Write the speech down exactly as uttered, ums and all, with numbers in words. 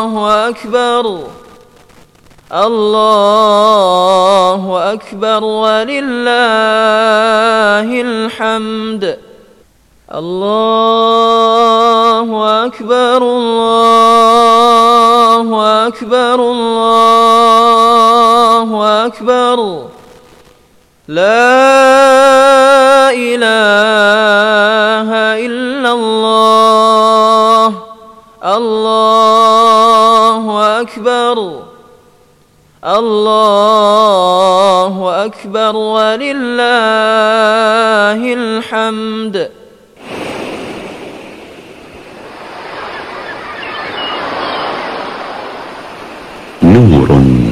الله أكبر الله أكبر ولله الحمد. الله أكبر الله أكبر الله أكبر. لا إله إلا الله. الله أكبر الله أكبر ولله الحمد. نور